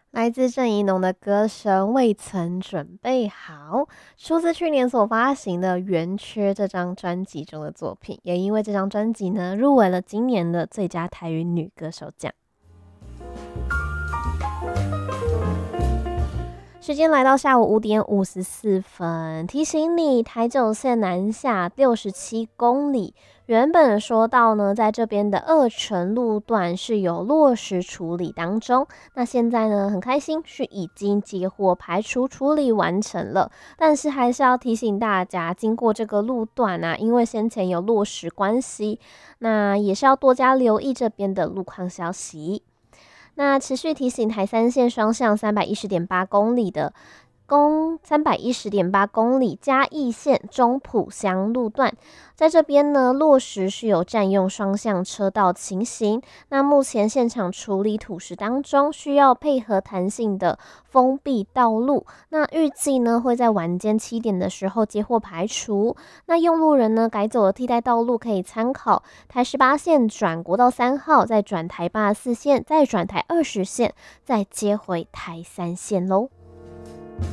来自郑宜农的歌声未曾准备好，出自去年所发行的《圆缺》这张专辑中的作品，也因为这张专辑呢，入围了今年的最佳台语女歌手奖。时间来到下午5:54，提醒你台九线南下67公里。原本说到呢，在这边的二城路段是有落石处理当中，那现在呢，很开心是已经接获排除处理完成了，但是还是要提醒大家，经过这个路段啊，因为先前有落石关系，那也是要多加留意这边的路况消息。那持续提醒台三线双向310.8公里的310.8公里嘉义县中埔乡路段，在这边呢落实是有占用双向车道情形。那目前现场处理土石当中，需要配合弹性的封闭道路。那预计呢会在晚间7点的时候接获排除。那用路人呢改走了替代道路，可以参考台18线转国道3号，再转台84线，再转台20线，再接回台3线喽。